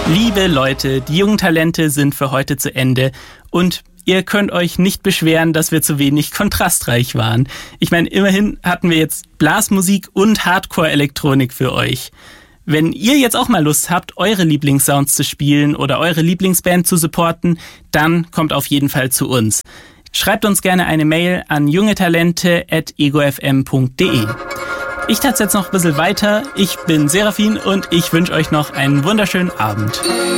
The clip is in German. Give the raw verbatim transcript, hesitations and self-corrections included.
Liebe Leute, die jungen Talente sind für heute zu Ende und ihr könnt euch nicht beschweren, dass wir zu wenig kontrastreich waren. Ich meine, immerhin hatten wir jetzt Blasmusik und Hardcore-Elektronik für euch. Wenn ihr jetzt auch mal Lust habt, eure Lieblingssounds zu spielen oder eure Lieblingsband zu supporten, dann kommt auf jeden Fall zu uns. Schreibt uns gerne eine Mail an jungetalente at egofm punkt de. Ich tat's jetzt noch ein bisschen weiter. Ich bin Serafin und ich wünsche euch noch einen wunderschönen Abend.